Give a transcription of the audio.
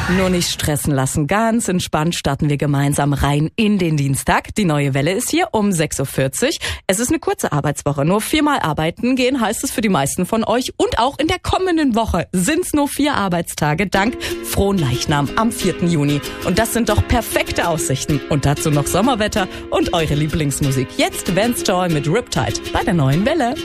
Nur nicht stressen lassen. Ganz entspannt starten wir gemeinsam rein in den Dienstag. Die neue Welle ist hier um 6.40 Uhr. Es ist eine kurze Arbeitswoche. Nur 4-mal arbeiten gehen heißt es für die meisten von euch. Und auch in der kommenden Woche sind es nur 4 Arbeitstage dank Fronleichnam am 4. Juni. Und das sind doch perfekte Aussichten. Und dazu noch Sommerwetter und eure Lieblingsmusik. Jetzt Vance Joy mit Riptide bei der neuen Welle.